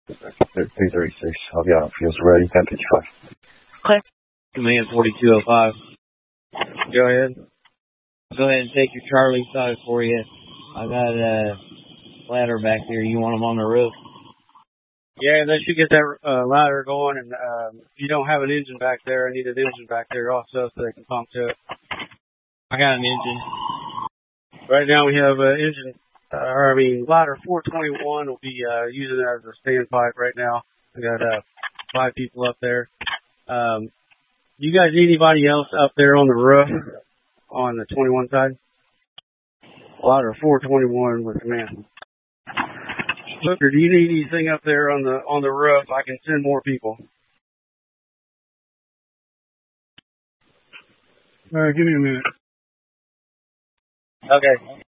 P36. I'll be on fields ready. 10:55. Okay. Command 4205. Go ahead. Go ahead and take your Charlie side for you. I got a ladder back there. You want them on the roof? Yeah, they should get that ladder going. And if you don't have an engine back there, I need an engine back there also so they can pump to it. I got an engine. Right now we have an engine, ladder 421 will be using it as a standpipe right now. We got 5 people up there. You guys need anybody else up there on the roof on the 21 side? Ladder 421 with command. Booker, do you need anything up there on the roof? I can send more people. All right, give me a minute. Okay.